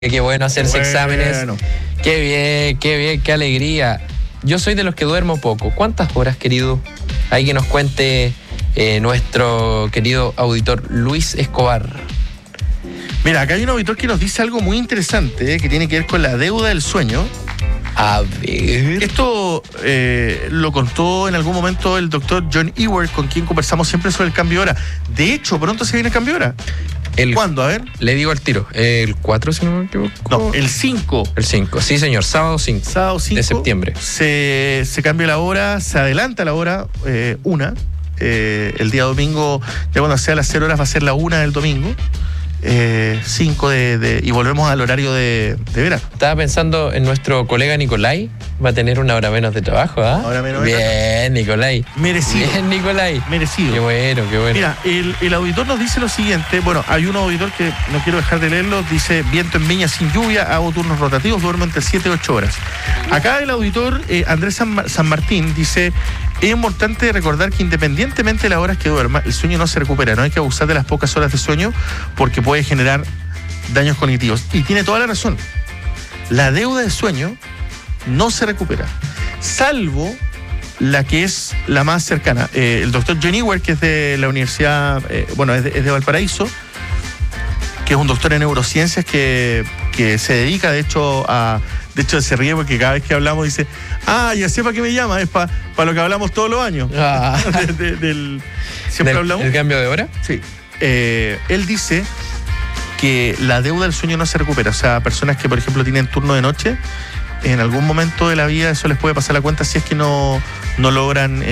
Qué bueno hacerse exámenes. Qué bien, qué alegría. Yo soy de los que duermo poco. ¿Cuántas horas, querido? Hay que nos cuente nuestro querido auditor Luis Escobar. Mira, acá hay un auditor que nos dice algo muy interesante, que tiene que ver con la deuda del sueño. A ver. Esto lo contó en algún momento el doctor John Ewert, con quien conversamos siempre sobre el cambio de hora. De hecho, pronto se viene el cambio de hora. ¿Cuándo? A ver. Le digo al tiro. ¿El 4, si no me equivoco? No, el 5. El 5, sí señor. Sábado 5. Sábado 5 de septiembre. Se cambia la hora, se adelanta la hora, 1. El día domingo, ya cuando sea las 0 horas, va a ser la 1 del domingo. 5 y volvemos al horario de verano. Estaba pensando en nuestro colega Nicolai. Va a tener una hora menos de trabajo, ¿ah? Ahora menos. Bien, Nicolai. Merecido. Bien, Nicolai. Merecido. Qué bueno, qué bueno. Mira, el auditor nos dice lo siguiente. Bueno, hay un auditor que no quiero dejar de leerlo. Dice: viento en Viña sin lluvia, hago turnos rotativos, duermo entre 7 y 8 horas. Acá el auditor Andrés San Martín dice: es importante recordar que independientemente de las horas que duerma, el sueño no se recupera. No hay que abusar de las pocas horas de sueño porque puede generar daños cognitivos. Y tiene toda la razón. La deuda de sueño no se recupera, salvo la que es la más cercana. El doctor John Ewert, que es de la universidad, es de Valparaíso, que es un doctor en neurociencias que se dedica, de hecho, se ríe porque cada vez que hablamos dice: ya sé para qué me llama, es para lo que hablamos todos los años. Siempre hablamos. ¿El cambio de hora? Sí. Él dice que la deuda del sueño no se recupera. O sea, personas que, por ejemplo, tienen turno de noche, en algún momento de la vida eso les puede pasar la cuenta si es que no logran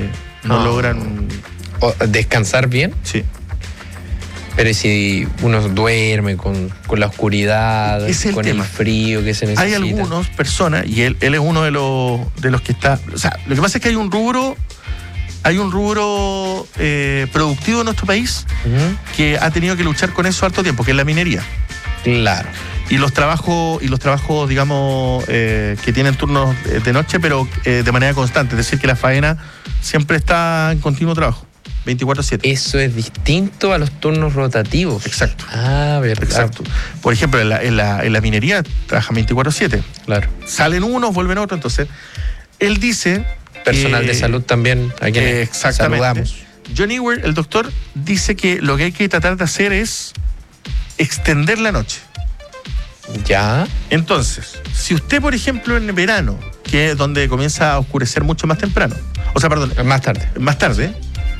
descansar bien. Sí. Pero si uno duerme con la oscuridad, con el frío que se necesita. Hay algunas personas, y él es uno de los que está. O sea, lo que pasa es que hay un rubro productivo en nuestro país que ha tenido que luchar con eso harto tiempo, que es la minería. Claro. Y los trabajos, digamos, que tienen turnos de noche, pero de manera constante. Es decir, que la faena siempre está en continuo trabajo, 24/7. Eso es distinto a los turnos rotativos. Exacto. Verdad. Exacto. Por ejemplo, en la minería trabajan 24/7. Claro. Salen unos, vuelven otros. Entonces, él dice... Personal de salud también, a quienes saludamos. John Ewert, el doctor, dice que lo que hay que tratar de hacer es extender la noche. Ya. Entonces, si usted, por ejemplo, en verano, que es donde comienza a oscurecer mucho más temprano, más tarde,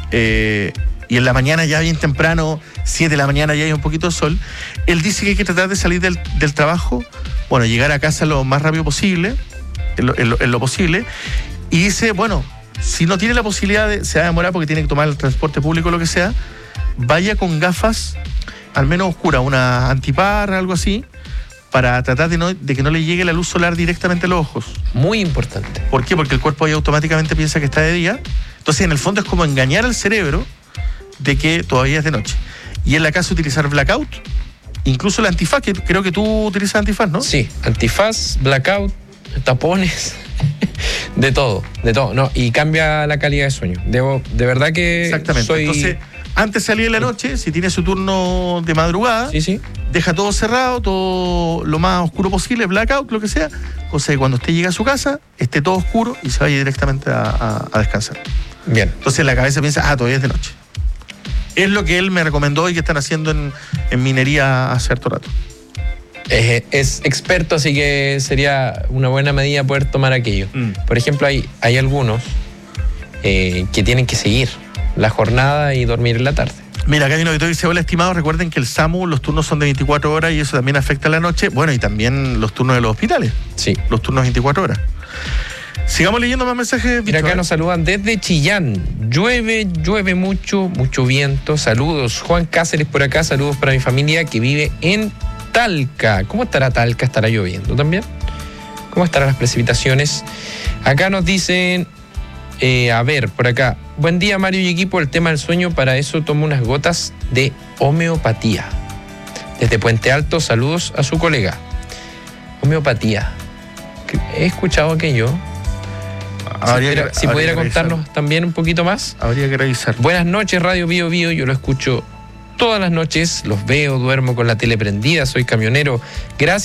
y en la mañana ya bien temprano, 7 de la mañana ya hay un poquito de sol, él dice que hay que tratar de salir del trabajo, llegar a casa lo más rápido posible, en lo posible, y dice, si no tiene la posibilidad se va a demorar porque tiene que tomar el transporte público o lo que sea, vaya con gafas, al menos oscuras, una antipar, algo así, para tratar de que no le llegue la luz solar directamente a los ojos. Muy importante. ¿Por qué? Porque el cuerpo ahí automáticamente piensa que está de día. Entonces, en el fondo es como engañar al cerebro de que todavía es de noche. Y en la casa utilizar blackout, incluso el antifaz, que creo que tú utilizas antifaz, ¿no? Sí, antifaz, blackout, tapones, de todo, no, y cambia la calidad de sueño. De verdad que exactamente. Entonces, antes de salir en la noche, si tiene su turno de madrugada, sí. Deja todo cerrado, todo lo más oscuro posible, blackout, lo que sea, cosa que cuando usted llegue a su casa, esté todo oscuro y se vaya directamente a descansar. Bien. Entonces la cabeza piensa, todavía es de noche. Es lo que él me recomendó y que están haciendo en minería hace harto rato. Es experto, así que sería una buena medida poder tomar aquello. Por ejemplo, hay algunos que tienen que seguir la jornada y dormir en la tarde. Mira, acá hay un auditor que dice: hola, estimados, recuerden que el SAMU, los turnos son de 24 horas y eso también afecta a la noche. Y también los turnos de los hospitales. Sí. Los turnos 24 horas. Sigamos leyendo más mensajes. Mira, acá nos saludan desde Chillán. Llueve mucho viento. Saludos. Juan Cáceres por acá, saludos para mi familia que vive en Talca. ¿Cómo estará Talca? ¿Estará lloviendo también? ¿Cómo estarán las precipitaciones? Acá nos dicen... por acá. Buen día, Mario y equipo. El tema del sueño, para eso tomo unas gotas de homeopatía. Desde Puente Alto, saludos a su colega. Homeopatía. He escuchado aquello. Si pudiera contarnos también un poquito más. Habría que revisar. Buenas noches, Radio Bio Bio. Yo lo escucho todas las noches, los veo, duermo con la tele prendida, soy camionero. Gracias.